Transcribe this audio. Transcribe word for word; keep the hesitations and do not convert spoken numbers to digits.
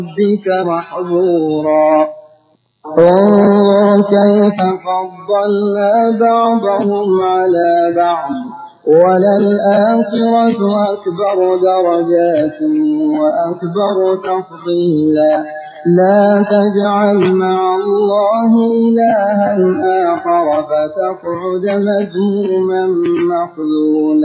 ربك محظورا انظر كيف فضلنا بعضهم على بعض وللآخرة أكبر درجات وأكبر تفضيلا لا تجعل مع الله إلها آخر فتقعد مذموما مخذولا.